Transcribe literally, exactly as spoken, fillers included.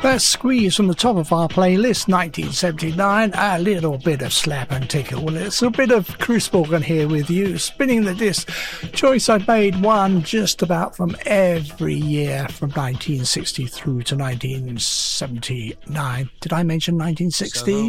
That's Squeeze from the top of our playlist, nineteen seventy-nine. A little bit of Slap and Tickle. It's a bit of Chris Morgan here with you, spinning the disc. Choice I've made one just about from every year from nineteen sixty through to nineteen seventy-nine. Did I mention nineteen sixty?